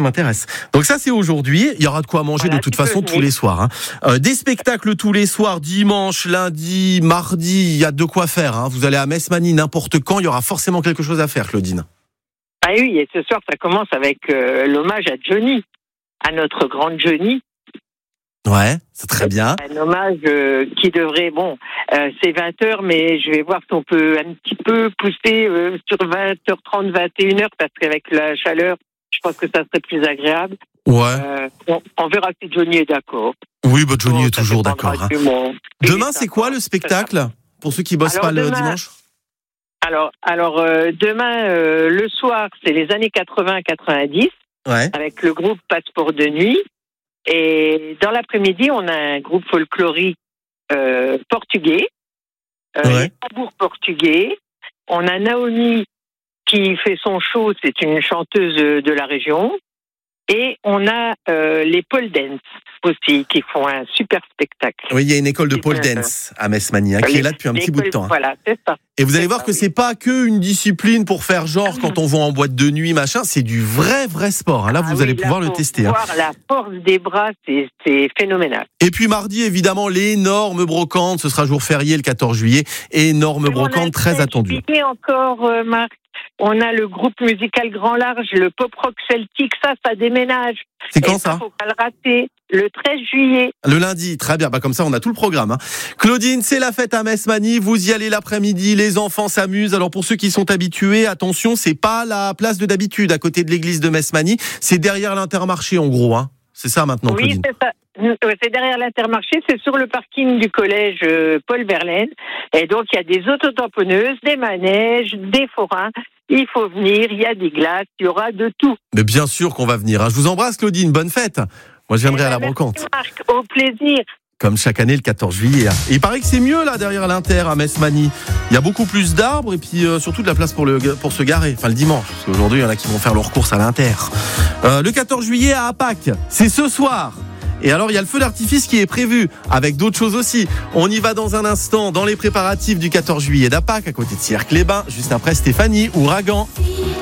m'intéresse. Donc ça, c'est aujourd'hui. Il y aura de quoi manger de toute façon tous les soirs. Des spectacles tous les soirs, dimanche, lundi, mardi. Il y a de quoi faire. Vous allez à Messmany n'importe quand. Il y aura forcément quelque chose à faire, Claudine. Ah oui, et ce soir, ça commence avec l'hommage à Johnny, à notre grande Johnny. Ouais, c'est très bien. Un hommage qui devrait, c'est 20h, mais je vais voir si on peut un petit peu pousser sur 20h30, 21h, parce qu'avec la chaleur, je pense que ça serait plus agréable. Ouais. On verra si Johnny est d'accord. Oui, Johnny est toujours d'accord. Demain, c'est quoi le ça. spectacle, pour ceux qui bossent pas le dimanche? Alors, demain, le soir, c'est les années 80-90, avec le groupe Passeport de Nuit. Et dans l'après-midi, on a un groupe folklorique portugais, les tambours portugais. On a Naomi qui fait son show, c'est une chanteuse de la région. Et on a les pole dance aussi, qui font un super spectacle. Oui, il y a une école de pole dance à Messmany, qui est là depuis un petit bout de temps. Voilà, c'est ça. Et vous allez voir que c'est pas que une discipline pour faire genre quand on va en boîte de nuit, machin, c'est du vrai sport. Là, vous allez pouvoir le tester. Voir la force des bras, c'est phénoménal. Et puis mardi, évidemment, l'énorme brocante. Ce sera jour férié, le 14 juillet. Énorme brocante, très attendue. Et encore, Marc, on a le groupe musical Grand Large, le pop-rock celtique, ça déménage. C'est quand ça? Faut pas le rater. Le 13 juillet. Le lundi, très bien. Comme ça, on a tout le programme. Claudine, c'est la fête à Messmany. Vous y allez l'après-midi. Les enfants s'amusent. Alors, pour ceux qui sont habitués, attention, c'est pas la place de d'habitude à côté de l'église de Messmany. C'est derrière l'Intermarché, en gros. C'est ça maintenant, Claudine. Oui, c'est ça. C'est derrière l'Intermarché, c'est sur le parking du collège Paul Verlaine. Et donc, il y a des autotamponneuses, des manèges, des forains. Il faut venir, il y a des glaces, il y aura de tout. Mais bien sûr qu'on va venir. Je vous embrasse, Claudine. Bonne fête. Moi, je viendrai à la brocante. Merci Marc, au plaisir. Comme chaque année, le 14 juillet. Et il paraît que c'est mieux, là, derrière l'Inter, à Messmany. Il y a beaucoup plus d'arbres et puis surtout de la place pour se garer. Enfin, le dimanche. Parce qu'aujourd'hui, il y en a qui vont faire leurs courses à l'Inter. Le 14 juillet à Apac, c'est ce soir. Et alors, il y a le feu d'artifice qui est prévu, avec d'autres choses aussi. On y va dans un instant, dans les préparatifs du 14 juillet d'Apac, à côté de Sierre-les-Bains, juste après Stéphanie, Ouragan.